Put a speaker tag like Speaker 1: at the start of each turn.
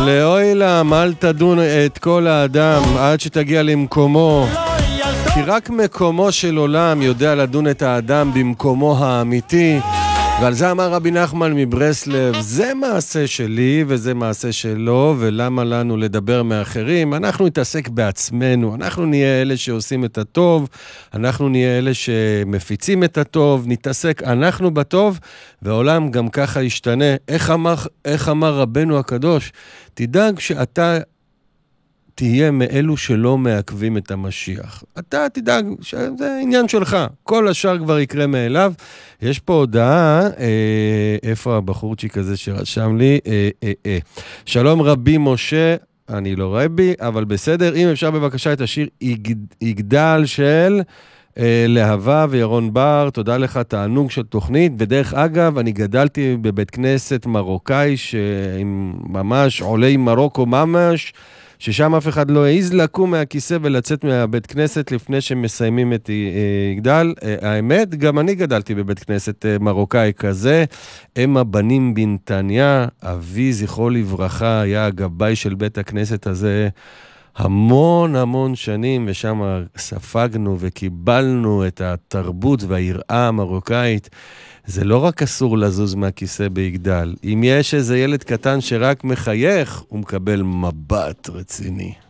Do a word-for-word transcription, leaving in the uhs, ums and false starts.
Speaker 1: לעולם אל תדון את כל האדם עד שתגיע למקומו, כי רק מקומו של עולם יודע לדון את האדם במקומו האמיתי. ועל זה אמר רבי נחמן מברסלב, זה מעשה שלי וזה מעשה שלו, ולמה לנו לדבר מאחרים? אנחנו נתעסק בעצמנו, אנחנו נהיה אלה שעושים את הטוב, אנחנו נהיה אלה שמפיצים את הטוב, נתעסק אנחנו בטוב, והעולם גם ככה ישתנה. איך אמר, איך אמר רבנו הקדוש? תדאג שאתה תהיה מאלו שלא מעכבים את המשיח. אתה תדאג, זה עניין שלך. כל השאר כבר יקרה מאליו. יש פה הודעה, אה, איפה הבחורצ'יק הזה שרשם לי? אה, אה, אה. שלום רבי משה, אני לא רבי, אבל בסדר. אם אפשר בבקשה את השיר יגדל של אה, להבה וירון בר. תודה לך, תענוג של תוכנית. ודרך אגב, אני גדלתי בבית כנסת מרוקאי, שממש עולי מרוקו ממש, ששם אף אחד לא העז לקום מהכיסא ולצאת מהבית כנסת לפני שמסיימים את יגדל. האמת, גם אני גדלתי בבית כנסת מרוקאי כזה. הם הבנים בנתניה, אבי זכרו לברכה, היה הגבאי של בית הכנסת הזה המון המון שנים, ושם ספגנו וקיבלנו את התרבות והיראה המרוקאית. זה לא רק אסור לזוז מהכיסא ביגדל. אם יש איזה ילד קטן שרק מחייך, הוא מקבל מבט רציני.